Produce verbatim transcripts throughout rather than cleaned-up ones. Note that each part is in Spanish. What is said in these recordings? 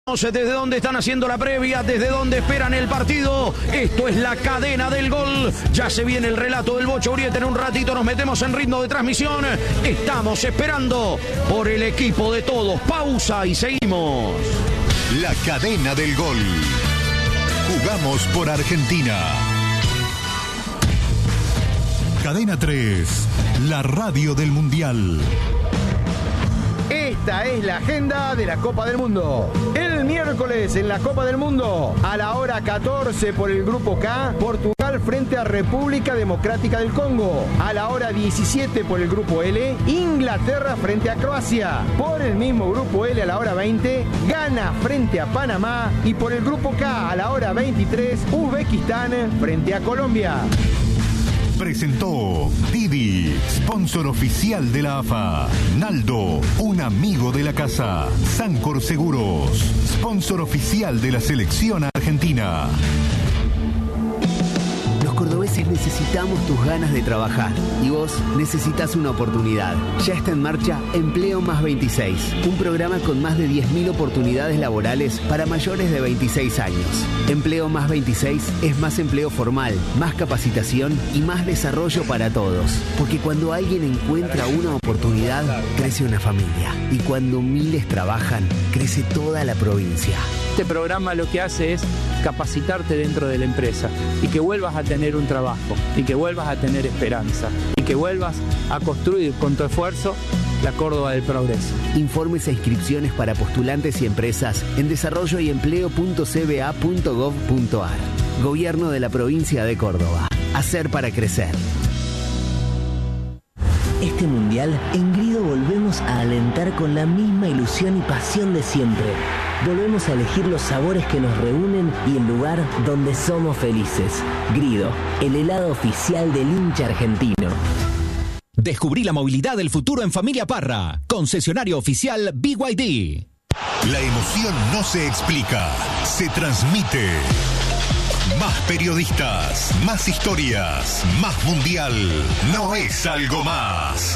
Desde donde están haciendo la previa, desde donde esperan el partido. Esto es la cadena del gol. Ya se viene el relato del Bocho Urieta. En un ratito nos metemos en ritmo de transmisión. Estamos esperando por el equipo de todos. Pausa y seguimos. La cadena del gol. Jugamos por Argentina. Cadena tres, la radio del Mundial. Esta es la agenda de la Copa del Mundo. El miércoles en la Copa del Mundo, a la hora catorce por el Grupo K, Portugal frente a República Democrática del Congo. A la hora diecisiete por el Grupo L, Inglaterra frente a Croacia. Por el mismo Grupo L a la hora veinte, Ghana frente a Panamá. Y por el Grupo K a la hora veintitrés, Uzbekistán frente a Colombia. Presentó Didi, sponsor oficial de la A F A. Naldo, un amigo de la casa. Sancor Seguros, sponsor oficial de la selección argentina. Los cordobeses necesitamos tus ganas de trabajar y vos necesitas una oportunidad. Ya está en marcha Empleo Más veintiséis, un programa con más de diez mil oportunidades laborales para mayores de veintiséis años. Empleo Más veintiséis es más empleo formal, más capacitación y más desarrollo para todos. Porque cuando alguien encuentra una oportunidad, crece una familia. Y cuando miles trabajan, crece toda la provincia. Este programa lo que hace es capacitarte dentro de la empresa y que vuelvas a tener un trabajo y que vuelvas a tener esperanza y que vuelvas a construir con tu esfuerzo la Córdoba del progreso. Informes e inscripciones para postulantes y empresas en desarrollo y empleo punto c b a punto gov punto a r. Gobierno de la provincia de Córdoba. Hacer para crecer. Este mundial, en Grido volvemos a alentar con la misma ilusión y pasión de siempre. Volvemos a elegir los sabores que nos reúnen y el lugar donde somos felices. Grido, el helado oficial del hincha argentino. Descubrí la movilidad del futuro en Familia Parra. Concesionario oficial B Y D. La emoción no se explica, se transmite. Más periodistas, más historias, más mundial. No es algo más.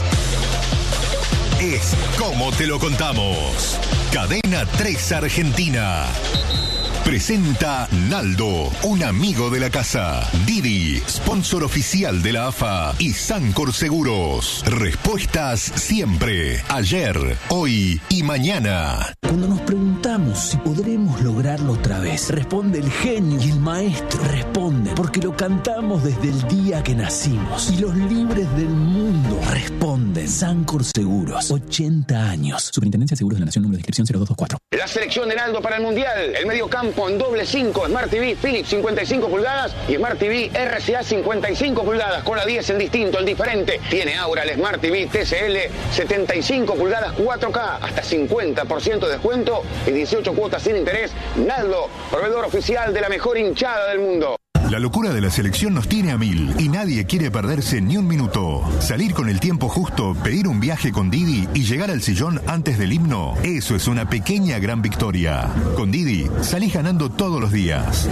Es como te lo contamos. Cadena tres Argentina. Presenta Naldo, un amigo de la casa. Didi, sponsor oficial de la A F A. Y Sancor Seguros. Respuestas siempre. Ayer, hoy y mañana. Cuando nos preguntamos si podremos lograrlo otra vez, responde el genio y el maestro. Responde porque lo cantamos desde el día que nacimos. Y los libres del mundo responden. Sancor Seguros, ochenta años. Superintendencia de Seguros de la Nación, número de inscripción cero dos dos cuatro. La selección de Naldo para el Mundial. El mediocampo en doble cinco, Smart T V Philips cincuenta y cinco pulgadas y Smart T V R C A cincuenta y cinco pulgadas. Con la diez el distinto, el diferente. Tiene ahora el Smart T V T C L setenta y cinco pulgadas cuatro K. Hasta cincuenta por ciento de descuento y dieciocho cuotas sin interés. Naldo, proveedor oficial de la mejor hinchada del mundo. La locura de la selección nos tiene a mil y nadie quiere perderse ni un minuto. Salir con el tiempo justo, pedir un viaje con Didi y llegar al sillón antes del himno, eso es una pequeña gran victoria. Con Didi, salís ganando todos los días.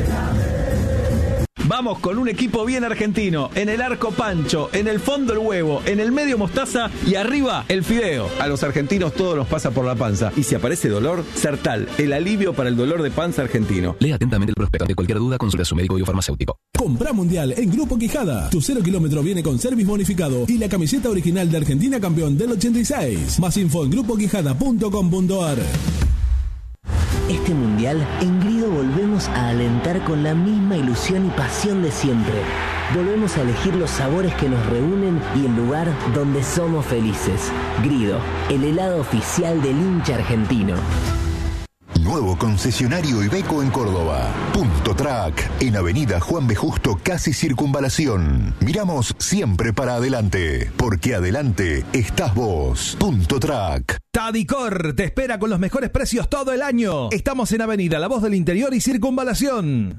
Vamos con un equipo bien argentino. En el arco Pancho, en el fondo el huevo, en el medio mostaza y arriba el fideo. A los argentinos todo nos pasa por la panza. Y si aparece dolor, Sertal, el alivio para el dolor de panza argentino. Lea atentamente el prospecto. Ante cualquier duda, consulte a su médico y farmacéutico. Comprá Mundial en Grupo Quijada. Tu cero kilómetro viene con service bonificado y la camiseta original de Argentina campeón del ochenta y seis. Más info en grupo quijada punto com punto a r. Este mundial, en Grido volvemos a alentar con la misma ilusión y pasión de siempre. Volvemos a elegir los sabores que nos reúnen y el lugar donde somos felices. Grido, el helado oficial del hincha argentino. Nuevo concesionario Iveco en Córdoba. Punto Track, en Avenida Juan B. Justo, casi Circunvalación. Miramos siempre para adelante, porque adelante estás vos. Punto Track. Tadicor te espera con los mejores precios todo el año. Estamos en Avenida La Voz del Interior y Circunvalación.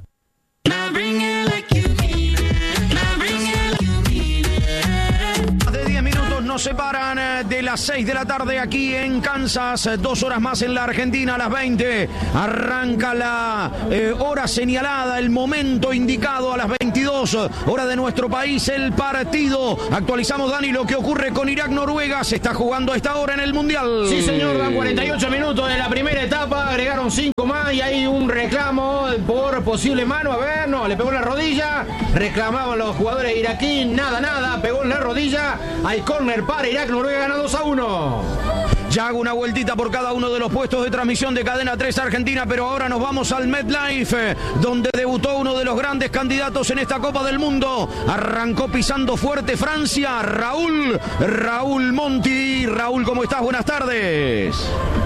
Nos separan de las seis de la tarde aquí en Kansas, dos horas más en la Argentina a las veinte. Arranca la eh, hora señalada, el momento indicado a las veintidós. veintidós, hora de nuestro país, el partido. Actualizamos, Dani, lo que ocurre con Irak-Noruega. Se está jugando a esta hora en el Mundial. Sí, señor, dan cuarenta y ocho minutos de la primera etapa, agregaron cinco más y hay un reclamo por posible mano. A ver, no, le pegó en la rodilla, reclamaban los jugadores iraquíes, nada, nada, pegó en la rodilla. Hay córner para Irak, Noruega gana dos a uno. Ya hago una vueltita por cada uno de los puestos de transmisión de Cadena tres Argentina, pero ahora nos vamos al MetLife, donde debutó uno de los grandes candidatos en esta Copa del Mundo. Arrancó pisando fuerte Francia, Raúl, Raúl Monti. Raúl, ¿cómo estás? Buenas tardes.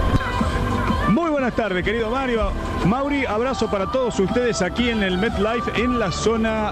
Muy buenas tardes, querido Mario. Mauri, abrazo para todos ustedes aquí en el MetLife, en la zona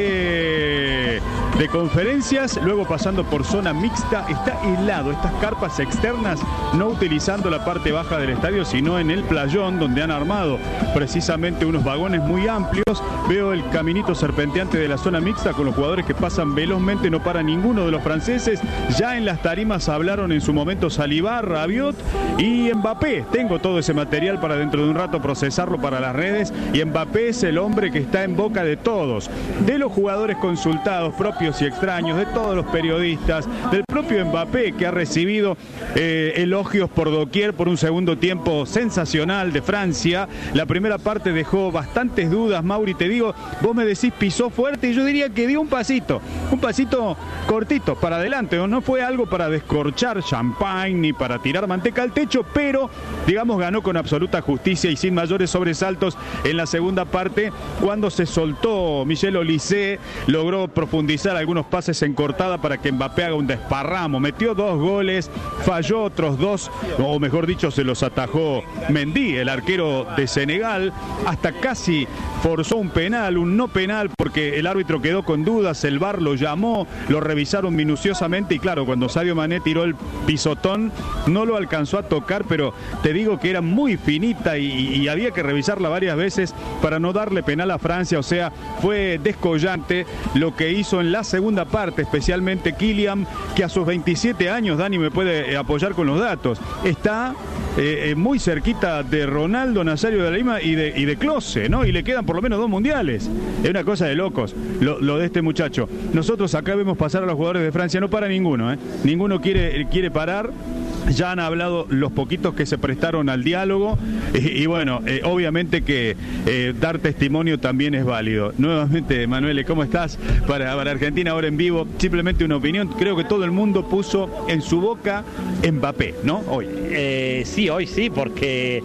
de, de conferencias, luego pasando por zona mixta. Está helado, estas carpas externas, no utilizando la parte baja del estadio, sino en el playón, donde han armado precisamente unos vagones muy amplios. Veo el caminito serpenteante de la zona mixta con los jugadores que pasan velozmente, no para ninguno de los franceses. Ya en las tarimas hablaron en su momento Saliba, Rabiot y Mbappé. Tengo todo ese material para dentro de un rato procesarlo para las redes, y Mbappé es el hombre que está en boca de todos, de los jugadores consultados, propios y extraños, de todos los periodistas, del propio Mbappé, que ha recibido eh, elogios por doquier por un segundo tiempo sensacional de Francia. La primera parte dejó bastantes dudas, Mauri, te digo, vos me decís pisó fuerte y yo diría que dio un pasito, un pasito cortito para adelante, no fue algo para descorchar champagne ni para tirar manteca al techo, pero digamos ganó con absoluta justicia y sin mayores sobresaltos en la segunda parte, cuando se soltó Michel Olise, logró profundizar algunos pases en cortada para que Mbappé haga un desparramo, metió dos goles, falló otros dos, o mejor dicho, se los atajó Mendy, el arquero de Senegal, hasta casi forzó un penal, un no penal, porque el árbitro quedó con dudas, el V A R lo llamó, lo revisaron minuciosamente y claro, cuando Sadio Mané tiró el pisotón, no lo alcanzó a tocar, pero te digo que era muy finita y, y había que revisarla varias veces para no darle penal a Francia. O sea, fue descollante lo que hizo en la segunda parte, especialmente Kylian, que a sus veintisiete años, Dani me puede apoyar con los datos, está eh, eh, muy cerquita de Ronaldo Nazario de Lima y de, y de Klose, ¿no? Y le quedan por lo menos dos mundiales. Es una cosa de locos lo, lo de este muchacho. Nosotros acá vemos pasar a los jugadores de Francia, no para ninguno, ¿eh? Ninguno quiere, quiere parar. Ya han hablado los poquitos que se prestaron al diálogo y, y bueno, eh, obviamente que eh, dar testimonio también es válido. Nuevamente, Manuel, ¿cómo estás? Para, para Argentina ahora en vivo, simplemente una opinión. Creo que todo el mundo puso en su boca Mbappé, ¿no? Hoy. Eh, sí, hoy sí, porque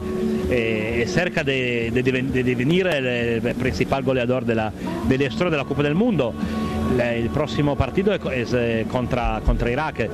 eh, es cerca de, de, de devenir el, el principal goleador de la, de la historia de la Copa del Mundo. La, el próximo partido es, es eh, contra, contra Irak.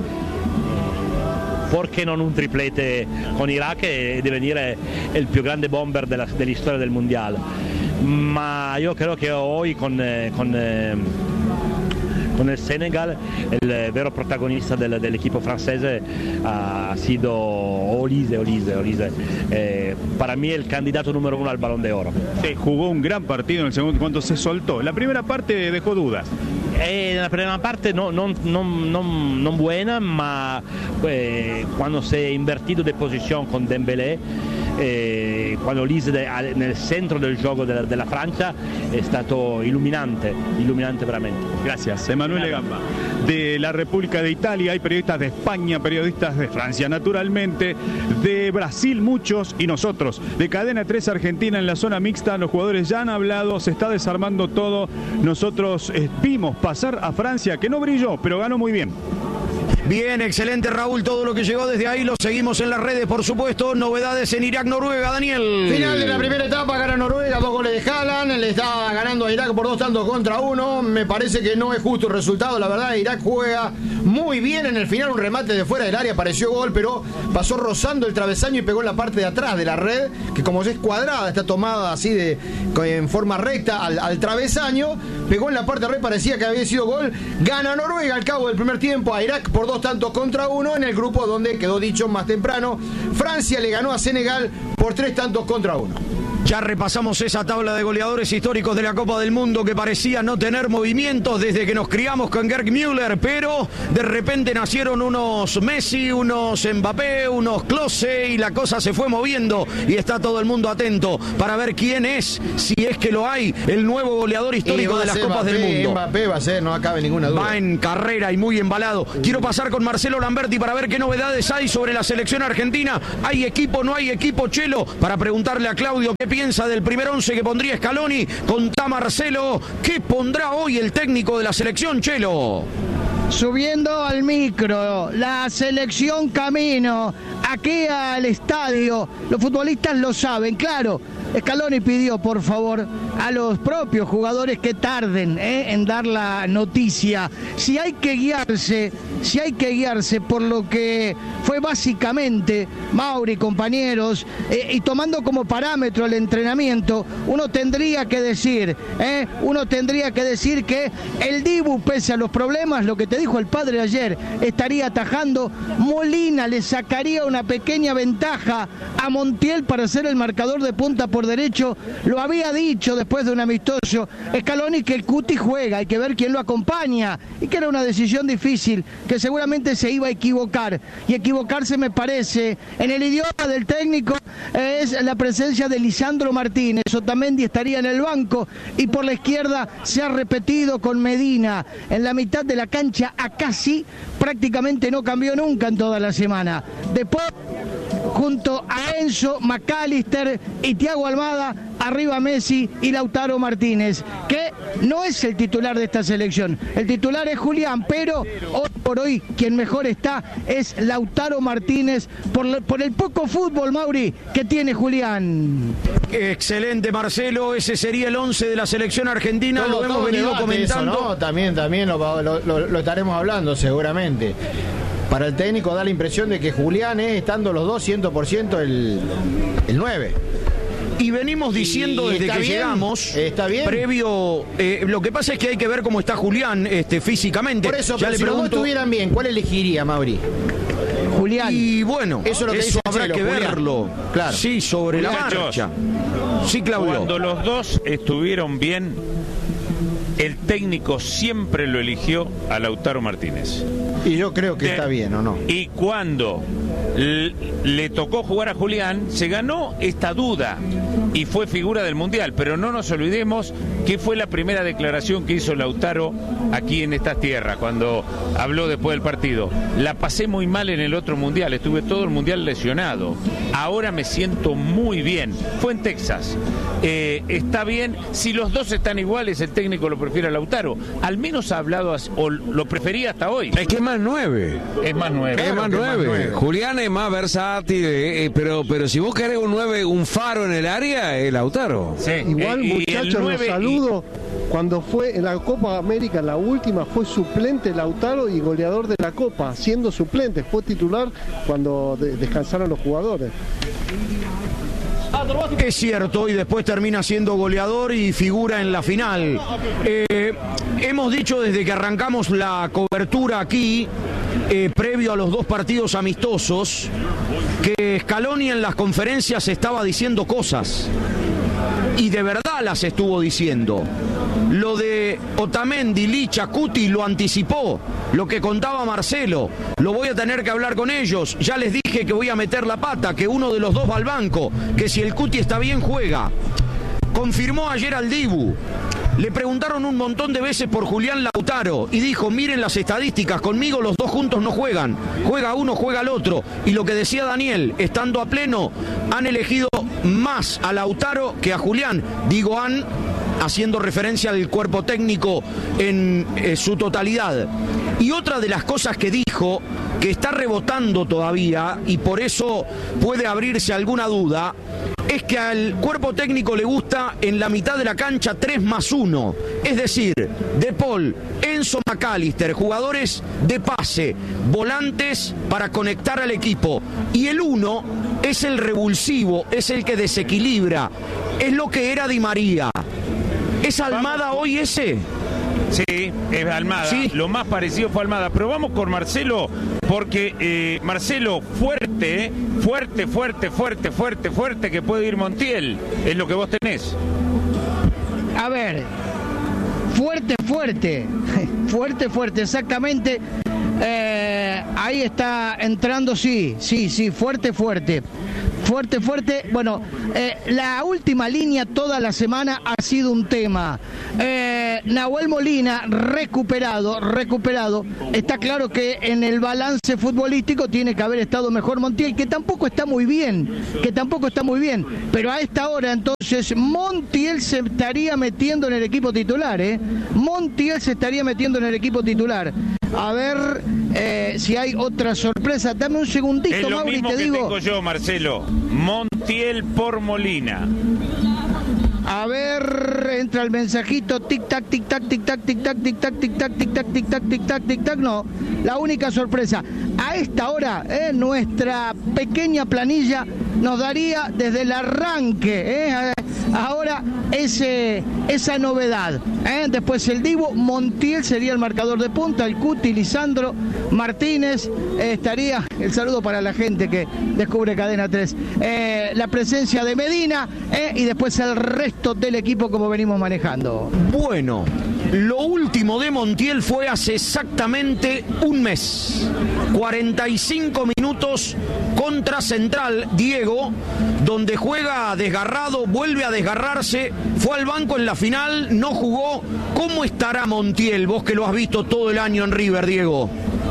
Perché non un triplete con Iraq e divenire il più grande bomber della, dell'istoria del mondiale? Ma io credo che oggi con, con con el Senegal el vero protagonista del, del equipo francese ha sido Olise, Olise, Olise. Eh, para mí el candidato número uno al Balón de Oro. Sí, jugó un gran partido en el segundo cuando se soltó. La primera parte dejó dudas. Eh, nella prima parte no, non, non, non, non buona, ma eh, quando si è invertito di posizione con Dembélé, eh, quando Olise nel centro del gioco della, della Francia è stato illuminante, illuminante veramente. Gracias, Emanuele Gamba. De la República de Italia hay periodistas de España, periodistas de Francia, naturalmente, de Brasil muchos y nosotros. De Cadena tres Argentina en la zona mixta, los jugadores ya han hablado, se está desarmando todo. Nosotros eh, vimos pasar a Francia, que no brilló, pero ganó muy bien. Bien, excelente, Raúl, todo lo que llegó desde ahí lo seguimos en las redes, por supuesto. Novedades en Irak-Noruega, Daniel. Final de la primera etapa, gana Noruega, dos goles de Haaland, le está ganando a Irak por dos tantos contra uno. Me parece que no es justo el resultado, la verdad. Irak juega muy bien en el final, un remate de fuera del área, pareció gol, pero pasó rozando el travesaño y pegó en la parte de atrás de la red, que como es cuadrada, está tomada así de en forma recta al, al travesaño, pegó en la parte de red, parecía que había sido gol. Gana Noruega al cabo del primer tiempo a Irak por dos tantos contra uno en el grupo donde quedó dicho más temprano. Francia le ganó a Senegal por tres tantos contra uno. Ya repasamos esa tabla de goleadores históricos de la Copa del Mundo que parecía no tener movimientos desde que nos criamos con Gerd Müller, pero de repente nacieron unos Messi, unos Mbappé, unos Klose y la cosa se fue moviendo y está todo el mundo atento para ver quién es, si es que lo hay, el nuevo goleador histórico de las Copas Mbappé, del Mundo. Mbappé va a ser, no cabe ninguna duda. Va en carrera y muy embalado. Quiero pasar con Marcelo Lamberti para ver qué novedades hay sobre la selección argentina. ¿Hay equipo, no hay equipo, Chelo? Para preguntarle a Claudio qué piensa del primer once que pondría Scaloni. Contá, Marcelo, ¿qué pondrá hoy el técnico de la selección, Chelo? Subiendo al micro, la selección camino aquí al estadio. Los futbolistas lo saben, claro. Scaloni pidió, por favor, a los propios jugadores que tarden eh, en dar la noticia. Si hay que guiarse, si hay que guiarse por lo que fue básicamente Mauri, compañeros, eh, y tomando como parámetro el entrenamiento, uno tendría que decir, eh, uno tendría que decir que el Dibu, pese a los problemas, lo que te dijo el padre ayer, estaría atajando. Molina le sacaría una pequeña ventaja a Montiel para ser el marcador de punta por derecho. Lo había dicho después de un amistoso Scaloni que el Cuti juega, hay que ver quién lo acompaña, y que era una decisión difícil, que seguramente se iba a equivocar, y equivocarse, me parece, en el idioma del técnico, eh, es la presencia de Lisandro Martínez. Otamendi estaría en el banco, y por la izquierda se ha repetido con Medina. En la mitad de la cancha, acá sí, prácticamente no cambió nunca en toda la semana. Después, junto a Enzo, McAllister y Thiago Almada, arriba Messi y Lautaro Martínez, que no es el titular de esta selección. El titular es Julián, pero hoy por hoy quien mejor está es Lautaro Martínez por, por el poco fútbol, Mauri, que tiene Julián. Excelente, Marcelo, ese sería el once de la selección argentina. Todo, lo hemos venido comentando. Eso, ¿no? También, también lo, lo, lo, lo estaremos hablando seguramente. Para el técnico da la impresión de que Julián es, estando los dos, cien por ciento el, el nueve. Y venimos diciendo desde que bien, llegamos, está bien. previo, eh, lo que pasa es que hay que ver cómo está Julián este, físicamente. Por eso, ya pero le si pregunto, los dos estuvieran bien, ¿cuál elegiría, Mauri? Julián. Y bueno, eso, es lo que eso habrá Chelo, que Julián. verlo. Claro. Sí, sobre Julián, la marcha. Sí, Claudio. Cuando los dos estuvieron bien, el técnico siempre lo eligió a Lautaro Martínez. Y yo creo que de, está bien, ¿o no? Y cuando le, le tocó jugar a Julián, se ganó esta duda y fue figura del Mundial. Pero no nos olvidemos que fue la primera declaración que hizo Lautaro aquí en estas tierras, cuando habló después del partido. La pasé muy mal en el otro Mundial, estuve todo el Mundial lesionado. Ahora me siento muy bien. Fue en Texas. Eh, está bien, si los dos están iguales, el técnico lo prefiere a Lautaro. Al menos ha hablado, o lo prefería hasta hoy. Es que es más nueve. Es más nueve. Es más nueve. Julián es más versátil, eh, pero, pero si vos querés un nueve, un faro en el área, es Lautaro. Sí. Igual, eh, muchachos, los saludo. Y... Cuando fue en la Copa América, la última, fue suplente Lautaro y goleador de la Copa, siendo suplente. Fue titular cuando de- descansaron los jugadores. Es cierto, y después termina siendo goleador y figura en la final. Eh, hemos dicho desde que arrancamos la cobertura aquí, eh, previo a los dos partidos amistosos, que Scaloni en las conferencias estaba diciendo cosas. Y de verdad las estuvo diciendo. Lo de Otamendi, Licha, Cuti lo anticipó. Lo que contaba Marcelo, lo voy a tener que hablar con ellos. Ya les dije que voy a meter la pata, que uno de los dos va al banco, que si el Cuti está bien juega. Confirmó ayer al Dibu. Le preguntaron un montón de veces por Julián Lautaro y dijo, miren las estadísticas, conmigo los dos juntos no juegan, juega uno, juega el otro. Y lo que decía Daniel, estando a pleno, han elegido más a Lautaro que a Julián. Digo han, haciendo referencia al cuerpo técnico en eh, su totalidad. Y otra de las cosas que dijo, que está rebotando todavía y por eso puede abrirse alguna duda, es que al cuerpo técnico le gusta en la mitad de la cancha tres más uno, es decir, De Paul, Enzo, McAllister, jugadores de pase, volantes para conectar al equipo, y el uno es el revulsivo, es el que desequilibra, es lo que era Di María. ¿Es Almada hoy ese? Sí, es Almada. ¿Sí? Lo más parecido fue Almada. Pero vamos con Marcelo, porque eh, Marcelo, fuerte, fuerte, fuerte, fuerte, fuerte, fuerte, que puede ir Montiel. Es lo que vos tenés. A ver, fuerte, fuerte, fuerte, fuerte, exactamente. Eh, ahí está entrando, sí, sí, sí, fuerte, fuerte. Fuerte, fuerte. Bueno, eh, la última línea toda la semana ha sido un tema. Eh, Nahuel Molina, recuperado, recuperado. Está claro que en el balance futbolístico tiene que haber estado mejor Montiel, que tampoco está muy bien, que tampoco está muy bien. Pero a esta hora, entonces, Montiel se estaría metiendo en el equipo titular, ¿eh? Montiel se estaría metiendo en el equipo titular. A ver eh, si hay otra sorpresa. Dame un segundito, es lo Mauri, mismo te que digo. Tengo yo, Marcelo. Montiel por Molina. A ver, entra el mensajito, tic tac, tic tac, tic tac, tic tac, tic tac, tic tac, tic tac, tic tac, tic tac, tic tac. No, la única sorpresa. A esta hora, eh, nuestra pequeña planilla nos daría desde el arranque, eh, ahora ese, esa novedad. Eh. Después el Divo, Montiel sería el marcador de punta, el Cuti, Lisandro Martínez, eh, estaría, el saludo para la gente que descubre Cadena tres, eh, la presencia de Medina, eh, y después el resto del equipo como venimos manejando. Bueno, lo último de Montiel fue hace exactamente un mes. cuarenta y cinco minutos contra Central, Diego, donde juega desgarrado, vuelve a desgarrarse, fue al banco en la final, no jugó. ¿Cómo estará Montiel, vos que lo has visto todo el año en River, Diego?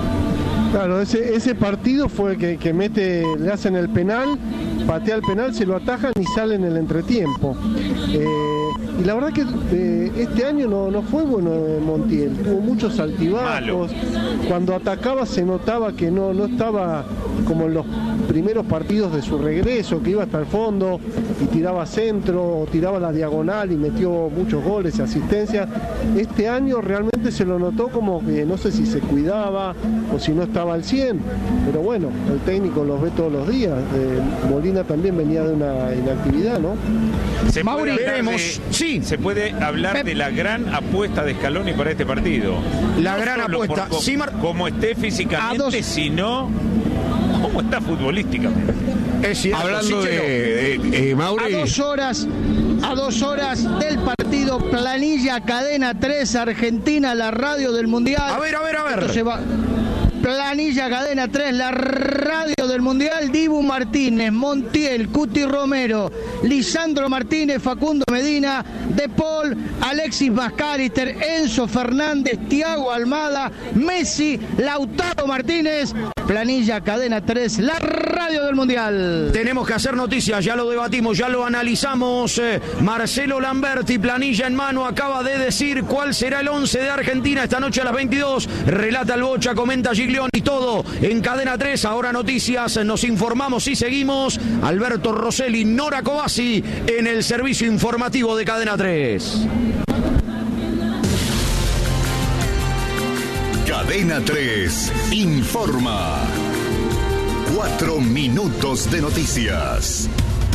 Claro, ese, ese partido fue que, que mete, le hacen el penal, patea el penal, se lo atajan y sale en el entretiempo. Eh, y la verdad que eh, este año no, no fue bueno eh, Montiel, tuvo muchos altibajos. Cuando atacaba se notaba que no, no estaba como en los primeros partidos de su regreso, que iba hasta el fondo y tiraba centro o tiraba la diagonal y metió muchos goles y asistencias. Este año realmente se lo notó como que no sé si se cuidaba o si no estaba al cien, pero bueno, el técnico los ve todos los días. Eh, Molina también venía de una inactividad, ¿no? Se puede, hablar de, sí. se puede hablar de la gran apuesta de Scaloni para este partido. La no gran apuesta. Por, sí, Mar... como esté físicamente, sino como está futbolísticamente. Es cierto, hablando sí, de, de eh, Mauri. A dos horas, a dos horas del partido, planilla Cadena tres, Argentina, la radio del Mundial. A ver, a ver, a ver. Se va... Planilla Cadena tres, la radio del Mundial. Dibu Martínez, Montiel, Cuti Romero, Lisandro Martínez, Facundo Medina, De Paul, Alexis McAllister, Enzo Fernández, Thiago Almada, Messi, Lautaro Martínez. Planilla Cadena tres, la radio del Mundial. Tenemos que hacer noticias, ya lo debatimos, ya lo analizamos. Eh, Marcelo Lamberti, planilla en mano, acaba de decir cuál será el once de Argentina esta noche a las veintidós. Relata el Bocha, comenta Giglioni y todo en Cadena tres. Ahora noticias, nos informamos y seguimos. Alberto Rosselli, Nora Cobasi en el servicio informativo de Cadena tres. Cadena tres informa. Cuatro minutos de noticias.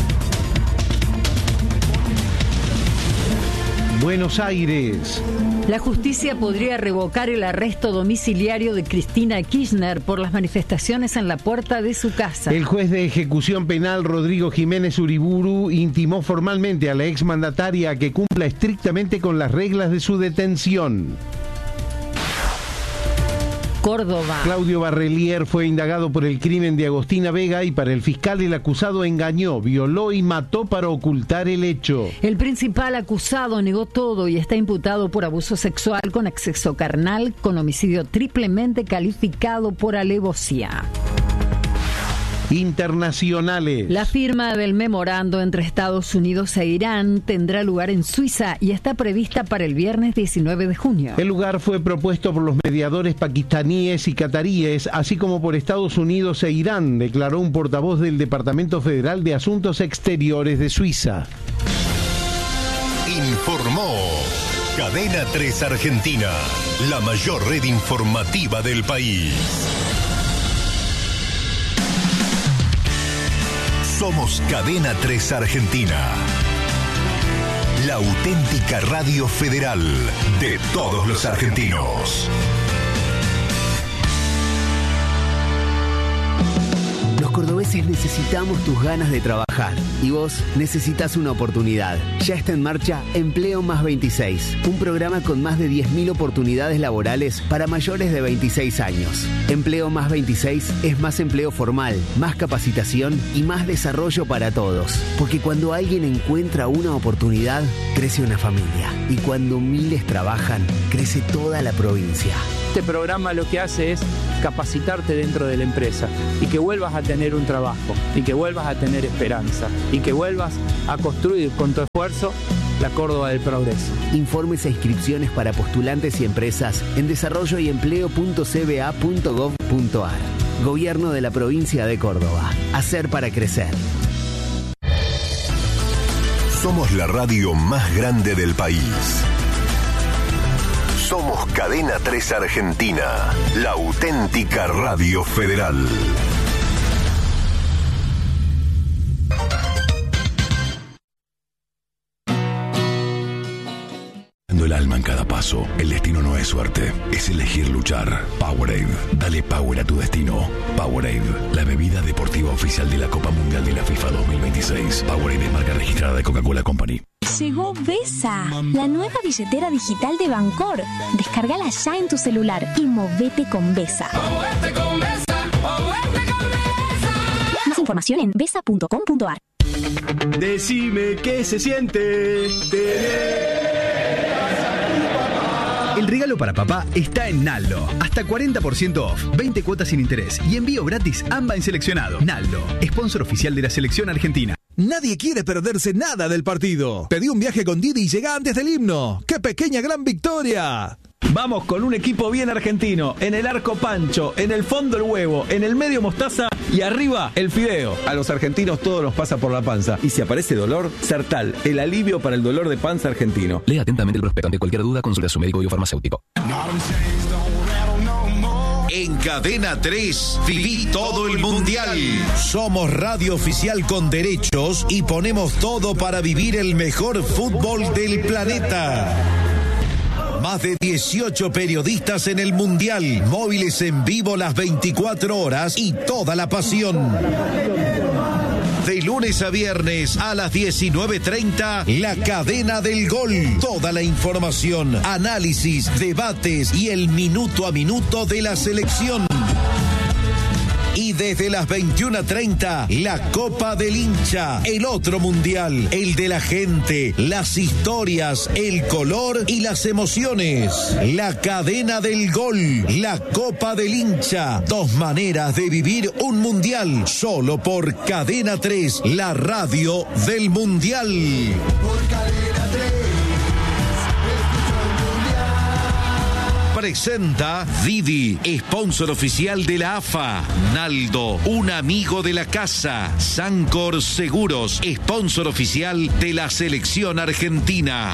Buenos Aires. La justicia podría revocar el arresto domiciliario de Cristina Kirchner por las manifestaciones en la puerta de su casa. El juez de ejecución penal Rodrigo Jiménez Uriburu intimó formalmente a la exmandataria a que cumpla estrictamente con las reglas de su detención. Córdoba. Claudio Barrelier fue indagado por el crimen de Agostina Vega y para el fiscal el acusado engañó, violó y mató para ocultar el hecho. El principal acusado negó todo y está imputado por abuso sexual con exceso carnal, con homicidio triplemente calificado por alevosía. Internacionales. La firma del memorando entre Estados Unidos e Irán tendrá lugar en Suiza y está prevista para el viernes diecinueve de junio. El lugar fue propuesto por los mediadores pakistaníes y cataríes, así como por Estados Unidos e Irán, declaró un portavoz del Departamento Federal de Asuntos Exteriores de Suiza. Informó Cadena tres Argentina, la mayor red informativa del país. Somos Cadena tres Argentina. La auténtica radio federal de todos los argentinos. Los cordobeses necesitamos tus ganas de trabajar y vos necesitas una oportunidad. Ya está en marcha Empleo Más veintiséis, un programa con más de diez mil oportunidades laborales para mayores de veintiséis años. Empleo Más veintiséis es más empleo formal, más capacitación y más desarrollo para todos. Porque cuando alguien encuentra una oportunidad, crece una familia. Y cuando miles trabajan, crece toda la provincia. Este programa lo que hace es capacitarte dentro de la empresa y que vuelvas a tener un trabajo y que vuelvas a tener esperanza y que vuelvas a construir con tu esfuerzo la Córdoba del progreso. Informes e inscripciones para postulantes y empresas en desarrollo y empleo punto c b a punto gov punto a r. Gobierno de la provincia de Córdoba. Hacer para crecer. Somos la radio más grande del país. Somos Cadena tres Argentina, la auténtica radio federal. El alma en cada paso. El destino no es suerte, es elegir luchar. Powerade. Dale power a tu destino. Powerade, la bebida deportiva oficial de la Copa Mundial de la FIFA dos mil veintiséis. Powerade es marca registrada de Coca-Cola Company. Llegó Vesa, la nueva billetera digital de Bancor. Descárgala ya en tu celular y movete con Vesa. Movete con Vesa, movete con Vesa. Más información en vesa punto com punto a r. Decime qué se siente tener. El regalo para papá está en Naldo. Hasta cuarenta por ciento off, veinte cuotas sin interés y envío gratis AMBA en seleccionado. Naldo, sponsor oficial de la selección argentina. Nadie quiere perderse nada del partido. Pedí un viaje con Didi y llega antes del himno. ¡Qué pequeña gran victoria! Vamos con un equipo bien argentino. En el arco Pancho, en el fondo el huevo, en el medio mostaza y arriba el fideo. A los argentinos todo nos pasa por la panza. Y si aparece dolor, Sertal, el alivio para el dolor de panza argentino. Lea atentamente el prospecto. Ante cualquier duda, consulte a su médico o farmacéutico. En Cadena tres, viví todo el mundial. Somos radio oficial con derechos y ponemos todo para vivir el mejor fútbol del planeta. Más de dieciocho periodistas en el mundial, móviles en vivo las veinticuatro horas y toda la pasión. De lunes a viernes a las diecinueve treinta, La Cadena del Gol. Toda la información, análisis, debates y el minuto a minuto de la selección. Y desde las veintiuna treinta, la Copa del Hincha, el otro mundial, el de la gente, las historias, el color y las emociones. La Cadena del Gol, la Copa del Hincha, dos maneras de vivir un mundial, solo por Cadena tres, la radio del mundial. Por Cadena tres. Presenta Didi, sponsor oficial de la A F A. Naldo, un amigo de la casa. Sancor Seguros, sponsor oficial de la selección argentina.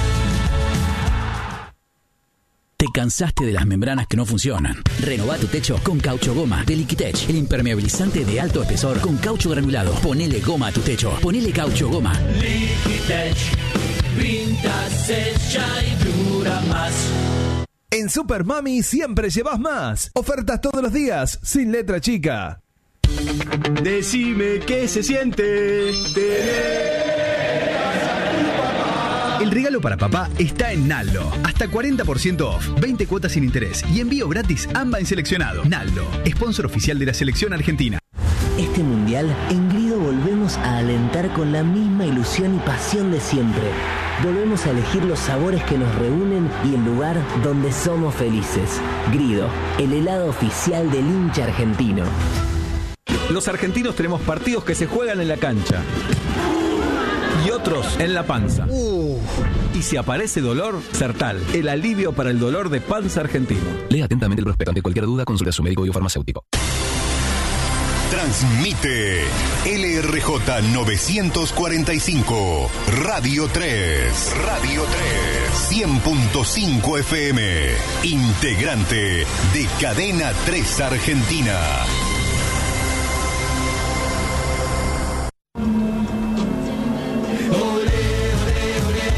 ¿Te cansaste de las membranas que no funcionan? Renová tu techo con Caucho Goma de Liquitech, el impermeabilizante de alto espesor con caucho granulado. Ponele goma a tu techo. Ponele Caucho Goma. Liquitech, pinta, secha y dura más. En Super Mami siempre llevas más. Ofertas todos los días, sin letra chica. Decime qué se siente tener. El regalo para papá está en Naldo. Hasta cuarenta por ciento off, veinte cuotas sin interés y envío gratis AMBA en seleccionado. Naldo, sponsor oficial de la selección argentina. Este mundial, en Grido volvemos a alentar con la misma ilusión y pasión de siempre. Volvemos a elegir los sabores que nos reúnen y el lugar donde somos felices. Grido, el helado oficial del hincha argentino. Los argentinos tenemos partidos que se juegan en la cancha y otros en la panza. Uh. Y si aparece dolor, Sertal, el alivio para el dolor de panza argentino. Lea atentamente el prospecto. Ante cualquier duda, consulte a su médico o farmacéutico. Transmite L R J novecientos cuarenta y cinco, Radio tres. Radio tres. cien punto cinco F M. Integrante de Cadena tres Argentina. Olé, olé, olé.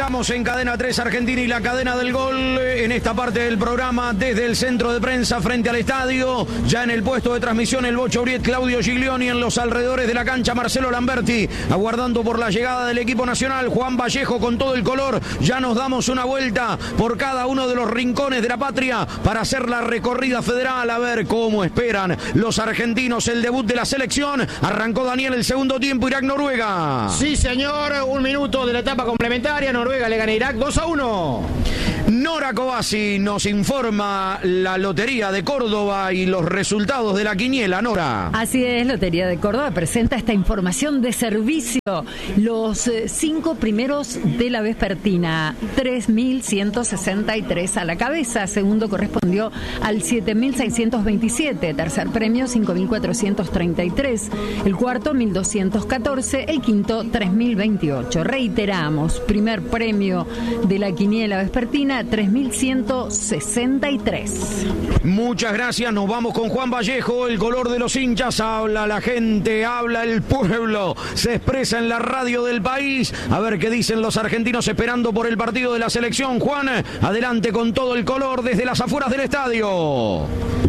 Estamos en Cadena tres Argentina y la cadena del gol en esta parte del programa desde el centro de prensa frente al estadio. Ya en el puesto de transmisión el Bocha Uriet, Claudio Giglioni, en los alrededores de la cancha Marcelo Lamberti, aguardando por la llegada del equipo nacional. Juan Vallejo con todo el color. Ya nos damos una vuelta por cada uno de los rincones de la patria para hacer la recorrida federal, a ver cómo esperan los argentinos el debut de la selección. Arrancó Daniel el segundo tiempo, Irak-Noruega. Sí, señor, un minuto de la etapa complementaria. Noruega le gana a Irak dos a uno. Nora Cobasi nos informa la Lotería de Córdoba y los resultados de la quiniela. Nora. Así es, Lotería de Córdoba presenta esta información de servicio. Los eh, cinco primeros de la vespertina, tres mil ciento sesenta y tres a la cabeza. Segundo correspondió al siete mil seiscientos veintisiete. Tercer premio, cinco mil cuatrocientos treinta y tres. El cuarto, mil doscientos catorce. El quinto, tres mil veintiocho. Reiteramos, primer premio de la quiniela vespertina, tres mil ciento sesenta y tres. Muchas gracias, nos vamos con Juan Vallejo. El color de los hinchas, habla la gente, habla el pueblo, se expresa en la radio del país. A ver qué dicen los argentinos esperando por el partido de la selección. Juan, adelante con todo el color desde las afueras del estadio.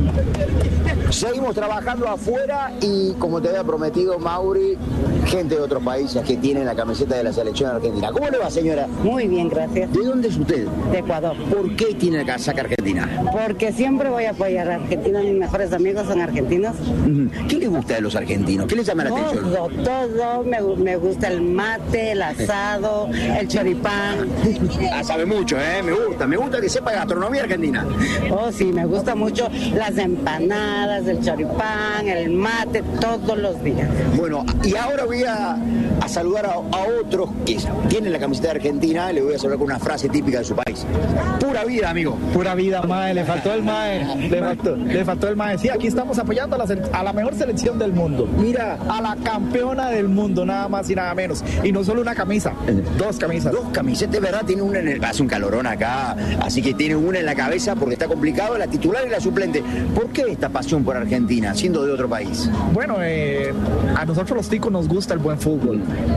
Seguimos trabajando afuera y, como te había prometido, Mauri, gente de otros países que tienen la camiseta de la selección argentina. ¿Cómo le va, señora? Muy bien, gracias. ¿De dónde es usted? De Ecuador. ¿Por qué tiene la casaca argentina? Porque siempre voy a apoyar a Argentina. Mis mejores amigos son argentinos. ¿Qué le gusta de los argentinos? ¿Qué les llama la todo, atención? Todo, todo. Me, me gusta el mate, el asado, el choripán. Ah, sabe mucho, ¿eh? Me gusta. Me gusta que sepa gastronomía argentina. Oh, sí, me gusta mucho las empanadas, el choripán, el mate, todos los días. Bueno, y ahora voy a, a saludar a, a otros que tienen la camiseta de Argentina. Le voy a saludar con una frase típica de su país. Pura vida, amigo. Pura vida, mae. Le faltó el mae. Le faltó, le faltó el mae. Sí, aquí estamos apoyando a la, a la mejor selección del mundo. Mira, a la campeona del mundo, nada más y nada menos. Y no solo una camisa, dos camisas. Dos camisetas, ¿verdad? Tiene una en el... Hace un calorón acá, así que tiene una en la cabeza porque está complicado, la titular y la suplente. ¿Por qué esta pasión por Argentina, siendo de otro país? Bueno, eh, a nosotros los ticos nos gusta el buen fútbol.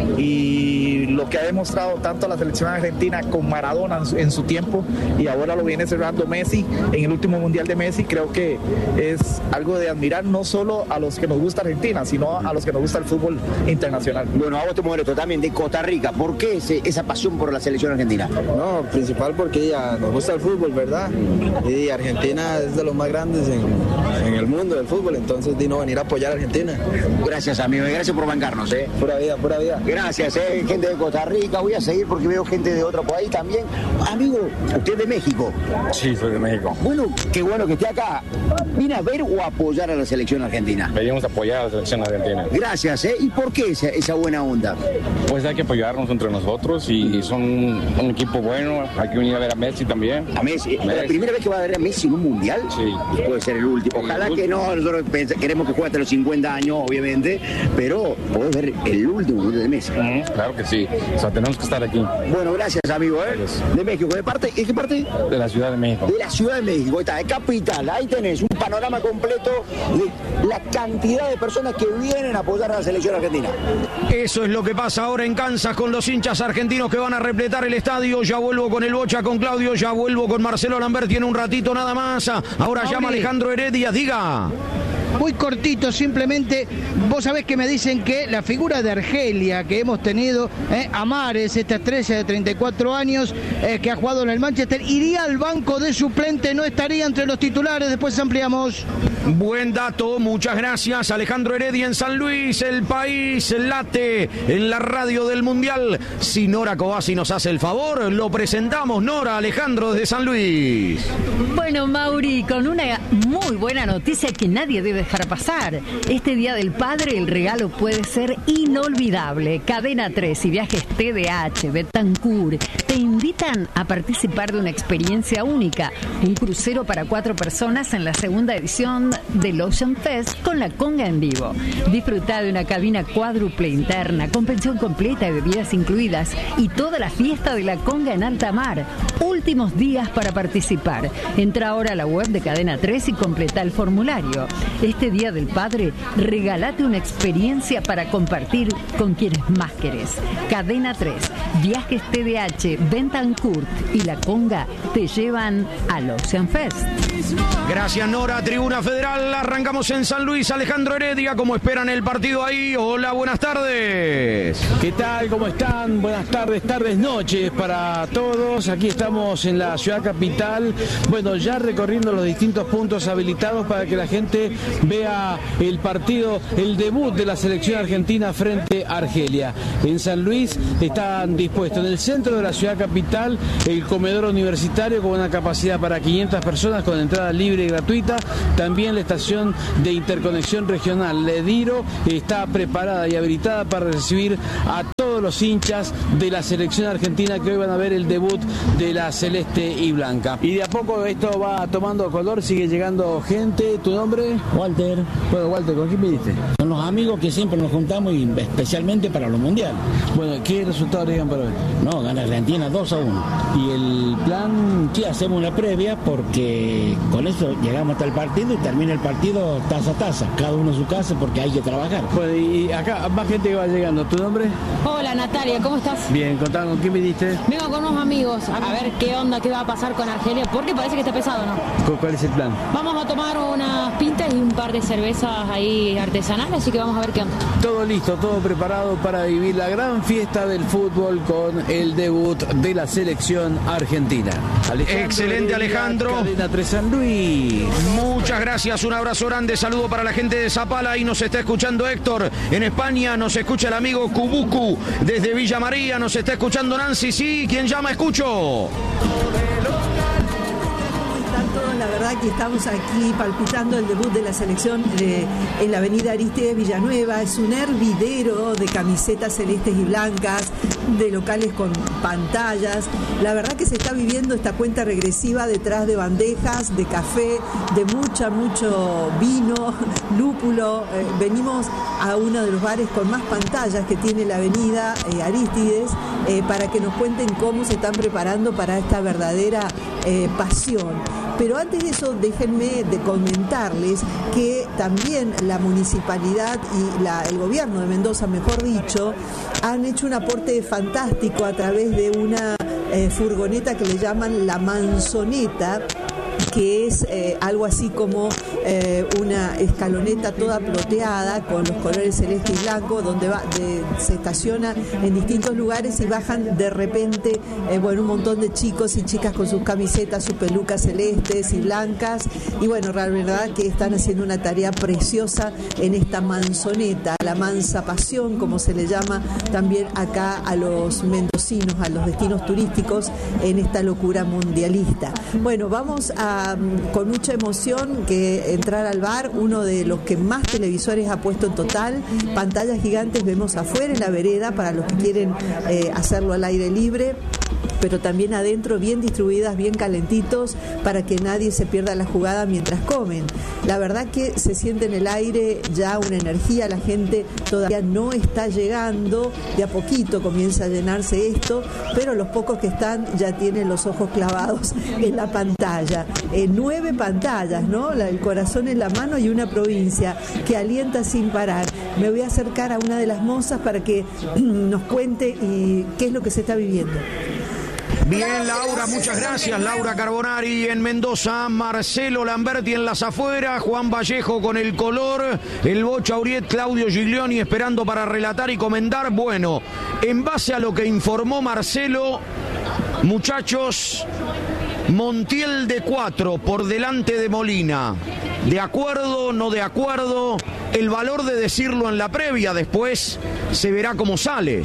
Y lo que ha demostrado tanto la selección argentina con Maradona en su, en su tiempo, y ahora lo viene cerrando Messi en el último mundial de Messi, creo que es algo de admirar no solo a los que nos gusta Argentina, sino a los que nos gusta el fútbol internacional. Bueno, a vos te mueres también de Costa Rica. ¿Por qué ese, esa pasión por la selección argentina? No, principal porque ya nos gusta el fútbol, ¿verdad? Y Argentina es de los más grandes en, en el mundo del fútbol, entonces de no venir a apoyar a Argentina. Gracias, amigo, y gracias por bancarnos, ¿eh? Pura vida, pura vida. Gracias, ¿eh? Gente de Costa Rica. Voy a seguir porque veo gente de otro país también. Amigo, ¿usted es de México? Sí, soy de México. Bueno, qué bueno que esté acá. ¿Viene a ver o a apoyar a la selección argentina? Venimos a apoyar a la selección argentina. Gracias, ¿eh? ¿Y por qué esa, esa buena onda? Pues hay que apoyarnos entre nosotros y son un equipo bueno. Hay que venir a ver a Messi también. ¿A Messi? ¿Es la primera vez que va a ver a Messi en un mundial? Sí. Puede ser el último. Ojalá que no. Nosotros queremos que juegue hasta los cincuenta años, obviamente, pero podés ver el último mundial de Messi. Uh-huh. Claro que sí. O sea, tenemos que estar aquí. Bueno, gracias, amigo, ¿eh? Gracias. De México. ¿De parte? ¿De qué parte? De la Ciudad de México. De la Ciudad de México. Ahí está, de capital. Ahí tenés un panorama completo de la cantidad de personas que vienen a apoyar a la selección argentina. Eso es lo que pasa ahora en Kansas con los hinchas argentinos que van a repletar el estadio. Ya vuelvo con el Bocha, con Claudio, ya vuelvo con Marcelo Lambert. Tiene un ratito nada más. Ahora Mauri. Llama Alejandro Heredia, diga. Muy cortito, simplemente, vos sabés que me dicen que la figura de Argelia que hemos tenido, eh, Amares, esta estrella de treinta y cuatro años, eh, que ha jugado en el Manchester, iría al banco de suplente, no estaría entre los titulares. Después ampliamos. Buen dato, muchas gracias. Alejandro Heredia en San Luis, el país late en la radio del Mundial. Si Nora Cobasi nos hace el favor, lo presentamos. Nora, Alejandro desde San Luis. Bueno, Mauri, con una muy buena noticia que nadie debe dejar pasar. Este Día del Padre el regalo puede ser inolvidable. Cadena tres y Viajes T D H, Betancourt te invitan a participar de una experiencia única. Un crucero para cuatro personas en la segunda edición del Ocean Fest con la conga en vivo. Disfruta de una cabina cuádruple interna con pensión completa y bebidas incluidas y toda la fiesta de la conga en alta mar. Últimos días para participar. Entra ahora a la web de Cadena tres y completa el formulario. Este Día del Padre, regálate una experiencia para compartir con quienes más querés. Cadena tres, Viajes T D H, Bentancourt y La Conga te llevan al Ocean Fest. Gracias, Nora. Tribuna Federal. Arrancamos en San Luis. Alejandro Heredia, ¿cómo esperan el partido ahí? Hola, buenas tardes. ¿Qué tal? ¿Cómo están? Buenas tardes, tardes, noches para todos. Aquí estamos en la ciudad capital. Bueno, ya recorriendo los distintos puntos habilitados para que la gente vea el partido, el debut de la selección argentina frente a Argelia. En San Luis están dispuestos en el centro de la ciudad capital el comedor universitario con una capacidad para quinientas personas con entrada libre y gratuita. También la estación de interconexión regional Lediro está preparada y habilitada para recibir a todos los hinchas de la selección argentina que hoy van a ver el debut de la celeste y blanca. Y de a poco esto va tomando color, sigue llegando gente. ¿Tu nombre? Walter. Bueno, Walter, ¿con quién viniste? Con los amigos que siempre nos juntamos y especialmente para los mundiales. Bueno, ¿qué resultado llegan para hoy? No, gana Argentina dos a uno. ¿Y el plan? Sí, hacemos una previa porque con eso llegamos hasta el partido y termina el partido taza a taza, cada uno en su casa porque hay que trabajar. Bueno, y acá más gente que va llegando. ¿Tu nombre? Hola Natalia, ¿cómo estás? Bien, contame, ¿con quién viniste? Vengo con unos amigos a ver qué onda, qué va a pasar con Argelia, porque parece que está pesado, ¿no? ¿Cuál es el plan? Vamos a tomar unas pintas y un par de cervezas ahí artesanales, así que vamos a ver qué onda. Todo listo, todo preparado para vivir la gran fiesta del fútbol con el debut de la selección argentina. Alejandro Excelente, Alejandro. Cadena tres San Luis. Muchas gracias, un abrazo grande, saludo para la gente de Zapala. Y nos está escuchando Héctor. En España nos escucha el amigo Kubuku. Desde Villa María nos está escuchando Nancy. Sí, ¿quién llama? Escucho. La verdad que estamos aquí palpitando el debut de la selección eh, en la avenida Aristides Villanueva. Es un hervidero de camisetas celestes y blancas, de locales con pantallas. La verdad que se está viviendo esta cuenta regresiva detrás de bandejas, de café, de mucha, mucho vino, lúpulo. Eh, venimos a uno de los bares con más pantallas que tiene la avenida eh, Aristides eh, para que nos cuenten cómo se están preparando para esta verdadera eh, pasión. Pero antes de eso, déjenme de comentarles que también la municipalidad y la, el gobierno de Mendoza, mejor dicho, han hecho un aporte fantástico a través de una eh, furgoneta que le llaman la Manzoneta, que es eh, algo así como eh, una escaloneta toda ploteada con los colores celeste y blanco, donde va, de, se estaciona en distintos lugares y bajan de repente eh, bueno, un montón de chicos y chicas con sus camisetas, sus pelucas celestes y blancas, y bueno, la verdad que están haciendo una tarea preciosa en esta manzoneta, la mansa pasión, como se le llama también acá a los mendocinos, a los destinos turísticos en esta locura mundialista. Bueno, vamos a, con mucha emoción, que entrar al bar, uno de los que más televisores ha puesto en total, pantallas gigantes vemos afuera en la vereda para los que quieren eh, hacerlo al aire libre, pero también adentro bien distribuidas, bien calentitos, para que nadie se pierda la jugada mientras comen. La verdad que se siente en el aire ya una energía, la gente todavía no está llegando, de a poquito comienza a llenarse esto, pero los pocos que están ya tienen los ojos clavados en la pantalla. Eh, nueve pantallas, ¿no? La, el corazón en la mano y una provincia que alienta sin parar. Me voy a acercar a una de las mozas para que nos cuente y qué es lo que se está viviendo. Bien, Laura, muchas gracias. Laura Carbonari en Mendoza, Marcelo Lamberti en las afueras, Juan Vallejo con el color, el Bocha Uriet, Claudio Giglioni esperando para relatar y comentar. Bueno, en base a lo que informó Marcelo, muchachos, Montiel de cuatro por delante de Molina. ¿De acuerdo, no de acuerdo? El valor de decirlo en la previa, después se verá cómo sale.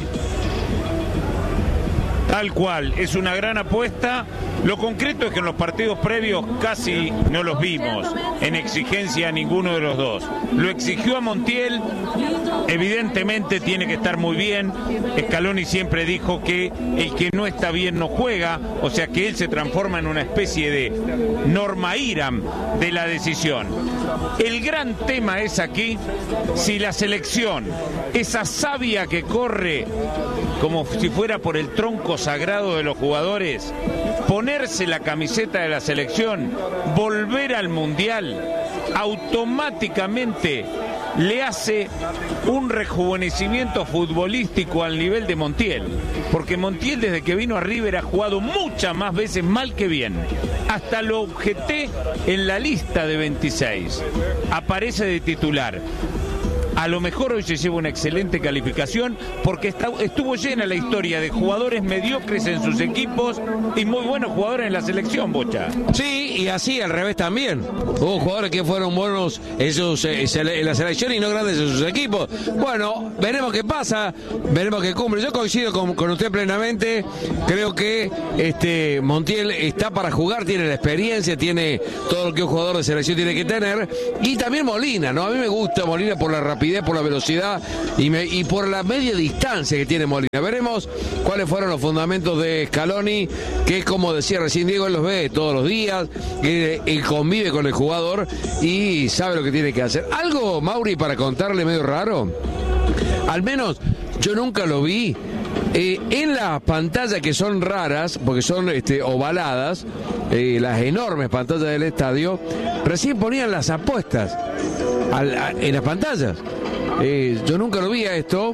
Tal cual, es una gran apuesta. Lo concreto es que en los partidos previos casi no los vimos en exigencia a ninguno de los dos. Lo exigió a Montiel, evidentemente tiene que estar muy bien. Scaloni siempre dijo que el que no está bien no juega, o sea que él se transforma en una especie de Norma Iram de la decisión. El gran tema es aquí si la selección, esa savia que corre como si fuera por el tronco sagrado de los jugadores, ponerse la camiseta de la selección, volver al Mundial, automáticamente le hace un rejuvenecimiento futbolístico al nivel de Montiel, porque Montiel desde que vino a River ha jugado muchas más veces mal que bien. Hasta lo objeté en la lista de veintiséis, aparece de titular. A lo mejor hoy se lleva una excelente calificación porque está, estuvo llena la historia de jugadores mediocres en sus equipos y muy buenos jugadores en la selección, Bocha. Sí, y así al revés también. Hubo jugadores que fueron buenos en, sus, en la selección y no grandes en sus equipos. Bueno, veremos qué pasa, veremos qué cumple. Yo coincido con, con usted plenamente. Creo que este Montiel está para jugar, tiene la experiencia, tiene todo lo que un jugador de selección tiene que tener. Y también Molina, ¿no? A mí me gusta Molina por la rapidez, por la velocidad y, me, y por la media distancia que tiene Molina. Veremos cuáles fueron los fundamentos de Scaloni, que es como decía recién Diego, él los ve todos los días, él, él convive con el jugador y sabe lo que tiene que hacer. Algo, Mauri, para contarle medio raro, al menos yo nunca lo vi. Eh, en las pantallas que son raras, porque son este, ovaladas, eh, las enormes pantallas del estadio, recién ponían las apuestas al, a, en las pantallas. Eh, yo nunca lo vi a esto.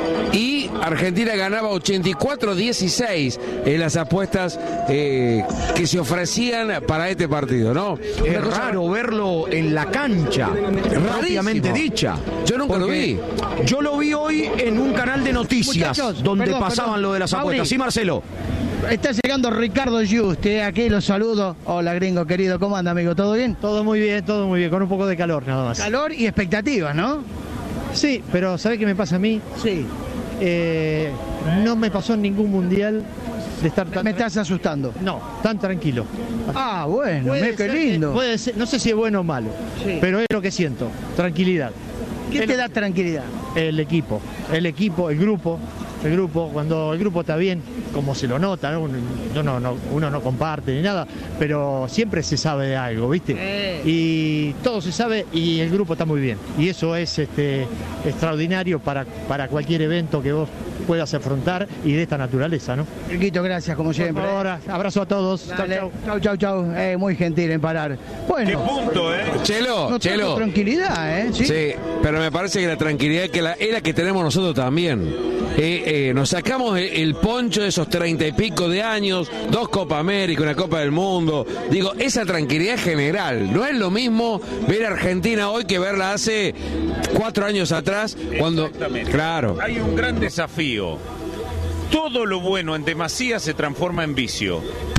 Y Argentina ganaba ochenta y cuatro a dieciséis en las apuestas eh, que se ofrecían para este partido, ¿no? Es cosa raro verlo en la cancha, rápidamente dicha. Yo nunca lo vi. Yo lo vi hoy en un canal de noticias, Muchachos, donde perdón, pasaban perdón. lo de las Mauri, apuestas. Sí, Marcelo. Está llegando Ricardo Juste, aquí los saludo. Hola, gringo querido, ¿cómo anda, amigo? ¿Todo bien? Todo muy bien, todo muy bien, con un poco de calor nada más. Calor y expectativas, ¿no? Sí, pero ¿sabés qué me pasa a mí? Sí. Eh, no me pasó en ningún mundial de estar tan... ¿Me estás asustando? No, tan tranquilo. Ah, bueno, Puede mira qué ser, lindo. eh, Puede ser, no sé si es bueno o malo, Sí. pero es lo que siento, tranquilidad. ¿Qué Es te lo- da tranquilidad? El equipo, el equipo, el grupo, el grupo, cuando el grupo está bien, como se lo nota, ¿no? Uno, no, no, uno no comparte ni nada, pero siempre se sabe de algo, ¿viste? Eh. Y todo se sabe y el grupo está muy bien. Y eso es este, extraordinario para, para cualquier evento que vos puedas afrontar y de esta naturaleza, ¿no? Riquito, gracias, como siempre. Ahora, abrazo a todos. Dale. Chau, Chau, chau, chau. Eh, muy gentil en parar. Bueno. Qué punto, ¿eh? Chelo, No trajo Chelo. tranquilidad, ¿eh? Sí. ¿Sí? Pero me parece que la tranquilidad que la, es la que tenemos nosotros también. Eh, eh, nos sacamos el, el poncho de esos treinta y pico de años, dos Copa América, una Copa del Mundo. Digo, esa tranquilidad general. No es lo mismo ver a Argentina hoy que verla hace cuatro años atrás, cuando... Exactamente. Claro. Hay un gran desafío. Todo lo bueno en demasía se transforma en vicio.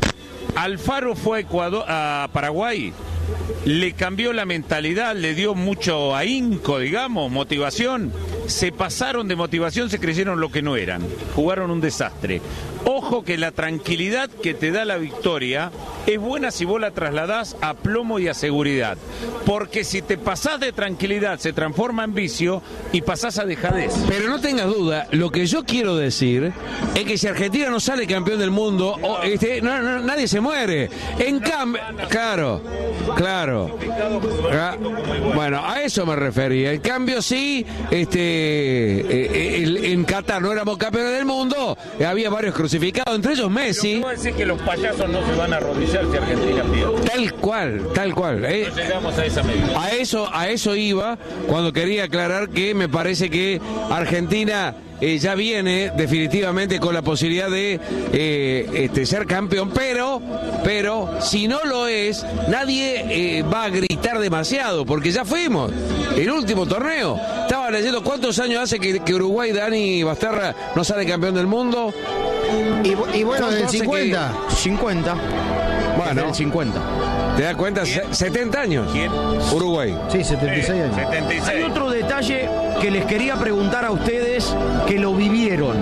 Alfaro fue a, Ecuador, a Paraguay, le cambió la mentalidad, le dio mucho ahínco, digamos, motivación. Se pasaron de motivación, se creyeron lo que no eran. Jugaron un desastre. Ojo que la tranquilidad que te da la victoria es buena si vos la trasladás a plomo y a seguridad. Porque si te pasás de tranquilidad se transforma en vicio y pasás a dejadez. Pero no tengas duda, lo que yo quiero decir es que si Argentina no sale campeón del mundo, o, este, no, no, nadie se muere. En cambio, claro, claro. Ah, bueno, a eso me refería. En cambio, sí, este, eh, el- en Qatar no éramos campeones del mundo, eh, había varios crucificados, entre ellos Messi. No decir que los payasos no se van a arrodillar si Argentina pierde. Tal cual, tal cual. eh. No llegamos a esa medida. A eso, a eso iba cuando quería aclarar que me parece que Argentina eh, ya viene definitivamente con la posibilidad de eh, este, ser campeón, pero, pero si no lo es, nadie eh, va a gritar demasiado, porque ya fuimos. El último torneo. Estaba leyendo cuántos años hace que, que Uruguay, Dani Basterra, no sale campeón del mundo. Y, y bueno, ¿Cuánto del hace cincuenta. cincuenta. Bueno. Del cincuenta. ¿Te das cuenta? Se- setenta años. ¿Quién? Uruguay. Sí, setenta y seis años. setenta y seis. Hay otro detalle que les quería preguntar a ustedes que lo vivieron.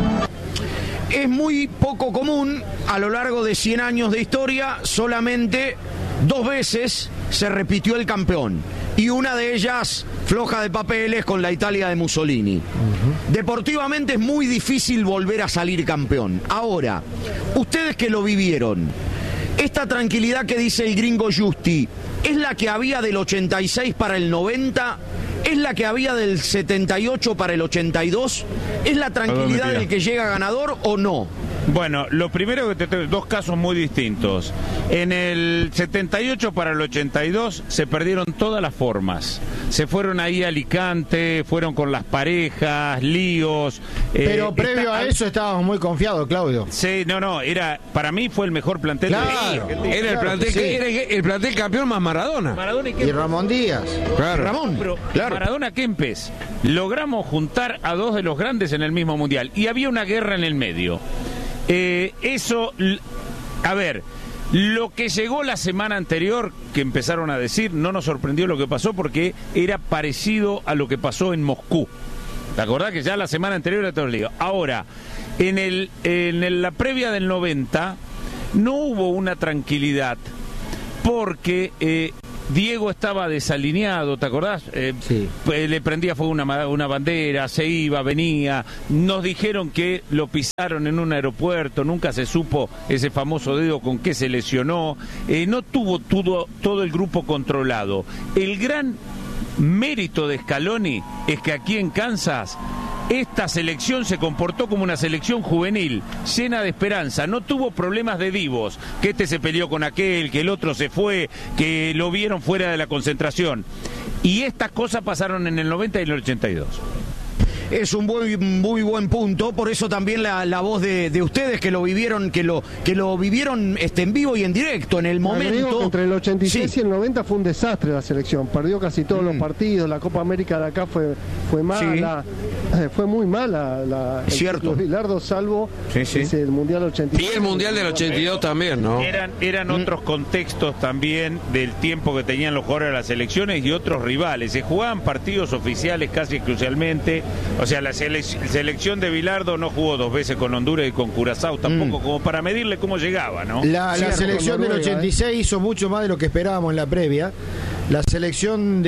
Es muy poco común, a lo largo de cien años de historia, solamente dos veces se repitió el campeón. Y una de ellas floja de papeles con la Italia de Mussolini. Deportivamente es muy difícil volver a salir campeón. Ahora, ustedes que lo vivieron, esta tranquilidad que dice el gringo Justi, ¿es la que había del ochenta y seis para el noventa? ¿Es la que había del setenta y ocho para el ochenta y dos? ¿Es la tranquilidad del que llega ganador o no? Bueno, lo primero que te tengo, dos casos muy distintos. En el setenta y ocho para el ochenta y dos se perdieron todas las formas. Se fueron ahí a Alicante, fueron con las parejas, líos. Pero eh, previo está, a eso estábamos muy confiados, Claudio. Sí, no, no, era para mí fue el mejor plantel. Claro, de era el plantel, sí. que, era el plantel campeón más Maradona. Maradona y, y Ramón Díaz. Claro. Ramón, Pero claro. Maradona Kempes, logramos juntar a dos de los grandes en el mismo mundial y había una guerra en el medio. Eh, eso, a ver, lo que llegó la semana anterior, que empezaron a decir, no nos sorprendió lo que pasó porque era parecido a lo que pasó en Moscú. ¿Te acordás que ya la semana anterior era todo el lío? Ahora, en, el, en el, la previa del noventa no hubo una tranquilidad porque eh, Diego estaba desalineado, ¿te acordás? Eh, sí. Le prendía fuego una, una bandera, se iba, venía. Nos dijeron que lo pisaron en un aeropuerto, nunca se supo ese famoso dedo con qué se lesionó. Eh, no tuvo todo, todo el grupo controlado. El gran mérito de Scaloni es que aquí en Kansas esta selección se comportó como una selección juvenil, llena de esperanza, no tuvo problemas de divos, que este se peleó con aquel, que el otro se fue, que lo vieron fuera de la concentración. Y estas cosas pasaron en el noventa y en el ochenta y dos. Es un muy, muy buen punto, por eso también la, la voz de, de ustedes que lo vivieron, que lo, que lo vivieron este, en vivo y en directo, en el momento. Digo que entre el ochenta y seis sí. y el noventa fue un desastre la selección, perdió casi todos mm. los partidos, la Copa América de acá fue, fue mala, sí. fue muy mala la, el Cierto. Bilardo, salvo sí, sí. ese, el Mundial ochenta y seis. Y el Mundial del ochenta y dos también, ¿no? Eran, eran mm. otros contextos también del tiempo que tenían los jugadores de las selecciones y otros rivales. Se jugaban partidos oficiales casi exclusivamente, o sea, la selección selección de Bilardo no jugó dos veces con Honduras y con Curazao tampoco, mm. como para medirle cómo llegaba, ¿no? La, la selección del ochenta y seis hizo mucho más de lo que esperábamos en la previa. La selección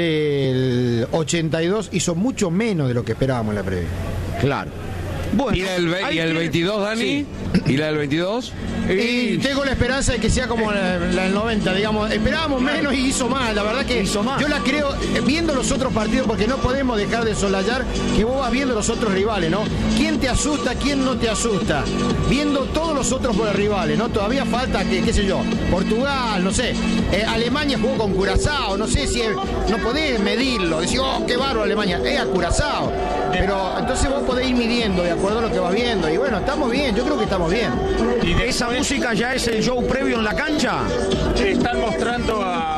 del ochenta y dos hizo mucho menos de lo que esperábamos en la previa. Claro. Bueno, ¿Y, el, y el veintidós, Dani? Sí. ¿Y la del veintidós? Y tengo la esperanza de que sea como la, la del noventa, digamos. Esperábamos menos y hizo más. La verdad que hizo más. Yo la creo, viendo los otros partidos, porque no podemos dejar de solayar que vos vas viendo los otros rivales, ¿no? ¿Quién te asusta, quién no te asusta? Viendo todos los otros rivales, ¿no? Todavía falta, que, qué sé yo, Portugal, no sé. Eh, Alemania jugó con Curazao, no sé si es, no podés medirlo. Decís, oh, qué bárbaro Alemania. Es a Curazao. Pero entonces vos podés ir midiendo de acuerdo a lo que vas viendo. Y bueno, estamos bien, yo creo que estamos bien. Y de esa música ya es el show previo en la cancha. Están mostrando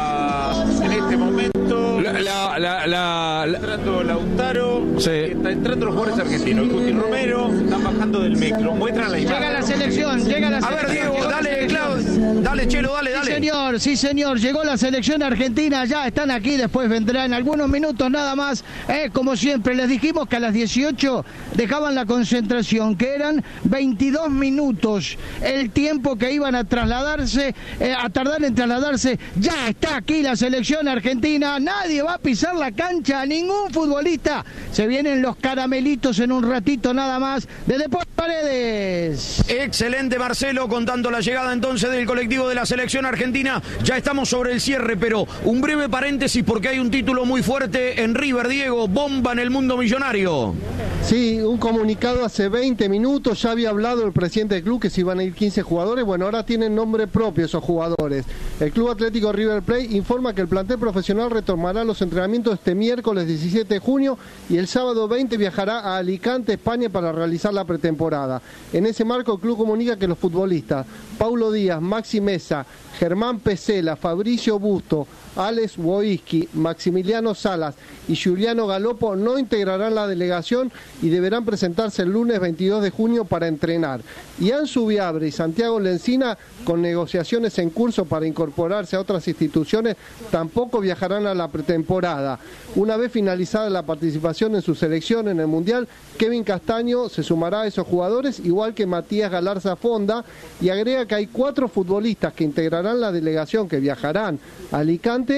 a, en este momento la, la, la, la, está entrando Lautaro, sí. está entrando los jugadores argentinos, Guti Romero, están bajando del micro, muestran la imagen. Llega la selección, llega la selección. A ver, Diego, dale, Claudio, dale, Chelo, dale, dale. Sí, señor, sí, señor, llegó la selección argentina, ya están aquí, después vendrá en algunos minutos nada más. Eh, como siempre, les dijimos que a las dieciocho dejaban la concentración, que eran veintidós minutos, el tiempo que iban a trasladarse, eh, a tardar en trasladarse. Ya está aquí la selección argentina, nadie va a pisar la cancha, ningún futbolista. Se vienen los caramelitos en un ratito nada más de Deportes Paredes. Excelente, Marcelo, contando la llegada entonces del colectivo de la selección argentina. Ya estamos sobre el cierre, pero un breve paréntesis porque hay un título muy fuerte en River, Diego, bomba en el mundo millonario. Sí, un comunicado hace veinte minutos, ya había hablado el presidente del club que se iban a ir quince jugadores, bueno, ahora tienen nombre propio esos jugadores. El Club Atlético River Plate informa que el plantel profesional retomará los entrenamientos este miércoles diecisiete de junio y el sábado veinte viajará a Alicante, España, para realizar la pretemporada. En ese marco el club comunica que los futbolistas Paulo Díaz, Maxi Mesa, Germán Pesela, Fabricio Busto, Alex Woiski, Maximiliano Salas y Juliano Galopo no integrarán la delegación y deberán presentarse el lunes veintidós de junio para entrenar. Y Ansu Viabre y Santiago Lencina, con negociaciones en curso para incorporarse a otras instituciones, tampoco viajarán a la pretemporada. Una vez finalizada la participación en su selección en el Mundial, Kevin Castaño se sumará a esos jugadores, igual que Matías Galarza Fonda, y agrega que hay cuatro futbolistas que integrarán la delegación, que viajarán a Alicante,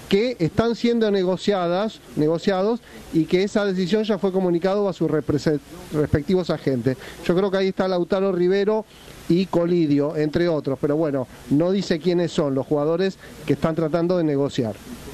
que están siendo negociadas, negociados y que esa decisión ya fue comunicado a sus respectivos agentes. Yo creo que ahí está Lautaro Rivero y Colidio, entre otros, pero bueno, no dice quiénes son los jugadores que están tratando de negociar.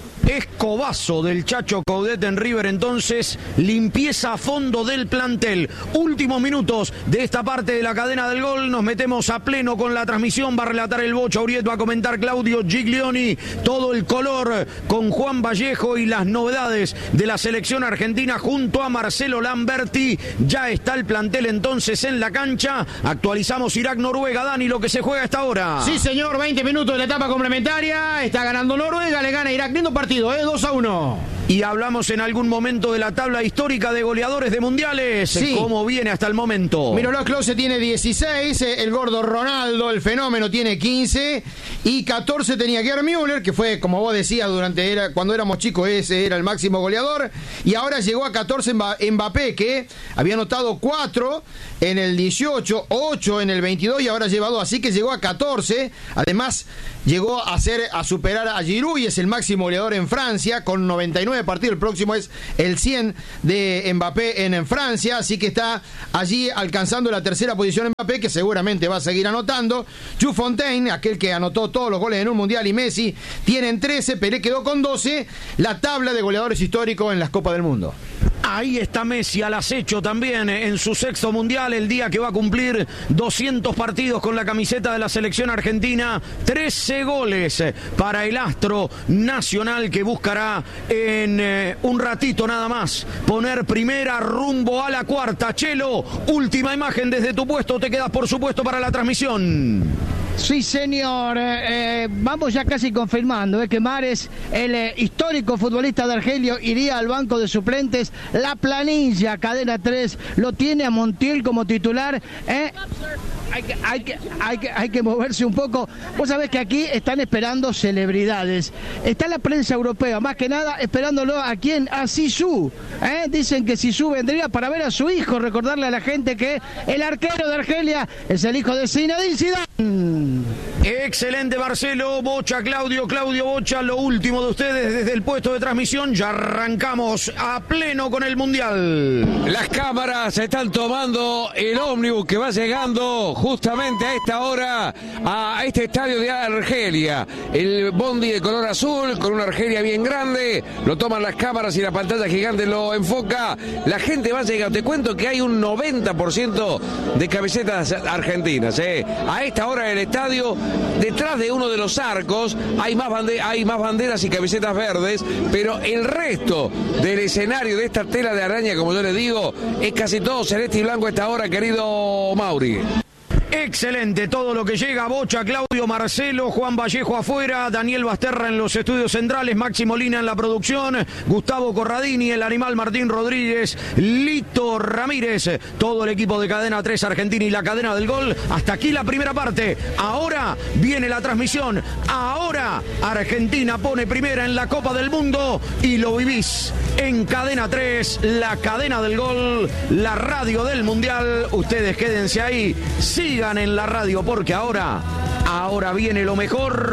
Escobazo del Chacho Coudet en River, entonces, limpieza a fondo del plantel. Últimos minutos de esta parte de la cadena del gol, nos metemos a pleno con la transmisión, va a relatar el Bocha Uriet, va a comentar Claudio Giglioni, todo el color con Juan Vallejo y las novedades de la selección argentina junto a Marcelo Lamberti. Ya está el plantel entonces en la cancha, actualizamos Irak-Noruega, Dani, lo que se juega a esta hora. Sí señor, veinte minutos de la etapa complementaria, está ganando Noruega, le gana Irak, lindo partido. ¿Eh? dos a uno. Y hablamos en algún momento de la tabla histórica de goleadores de mundiales. Sí. ¿Cómo viene hasta el momento? Miroslav Klose tiene dieciséis, el gordo Ronaldo, el fenómeno, tiene quince y catorce tenía Gerd Müller, que fue, como vos decías, durante era, cuando éramos chicos, ese era el máximo goleador. Y ahora llegó a catorce Mbappé, que había anotado cuatro en el dieciocho, ocho en el veintidós y ahora lleva dos, así que llegó a catorce. Además, llegó a, ser, a superar a Giroud y es el máximo goleador en Francia con noventa y nueve partidos. El próximo es el cien de Mbappé en, en Francia, así que está allí alcanzando la tercera posición Mbappé, que seguramente va a seguir anotando. Jules Fontaine, aquel que anotó todos los goles en un mundial, y Messi tienen trece, Pelé quedó con doce. La tabla de goleadores históricos en las Copas del Mundo. Ahí está Messi al acecho también en su sexto mundial, el día que va a cumplir doscientos partidos con la camiseta de la selección argentina. trece goles para el astro nacional, que buscará en eh, un ratito nada más poner primera rumbo a la cuarta. Chelo, última imagen desde tu puesto, te quedas por supuesto para la transmisión. Sí, señor. Eh, eh, vamos ya casi confirmando eh, que Mares, el eh, histórico futbolista de Argelio, iría al banco de suplentes. La planilla, Cadena tres, lo tiene a Montiel como titular. Eh. Hay que, hay, que, hay, que, hay que moverse un poco. Vos sabés que aquí están esperando celebridades. Está la prensa europea, más que nada esperándolo a quién, a Zizou. ¿Eh? Dicen que Zizou vendría para ver a su hijo, recordarle a la gente que el arquero de Argelia es el hijo de Zinedine Zidane. Excelente, Marcelo. Bocha, Claudio, Claudio, Bocha, lo último de ustedes desde el puesto de transmisión. Ya arrancamos a pleno con el Mundial. Las cámaras están tomando el ómnibus que va llegando justamente a esta hora a este estadio de Argelia. El bondi de color azul con una Argelia bien grande. Lo toman las cámaras y la pantalla gigante lo enfoca. La gente va llegando. Te cuento que hay un noventa por ciento de camisetas argentinas. ¿eh? A esta hora del estadio, detrás de uno de los arcos, hay más, bande hay más banderas y camisetas verdes, pero el resto del escenario de esta tela de araña, como yo les digo, es casi todo celeste y blanco a esta hora, querido Mauri. Excelente todo lo que llega. Bocha, Claudio, Marcelo, Juan Vallejo afuera, Daniel Basterra en los estudios centrales, Maxi Molina en la producción, Gustavo Corradini, el animal Martín Rodríguez, Lito Ramírez, todo el equipo de Cadena tres Argentina y la cadena del gol. Hasta aquí la primera parte. Ahora viene la transmisión. Ahora Argentina pone primera en la Copa del Mundo y lo vivís en Cadena tres, la cadena del gol, la radio del Mundial. Ustedes quédense ahí, sigan en la radio porque ahora, ahora viene lo mejor.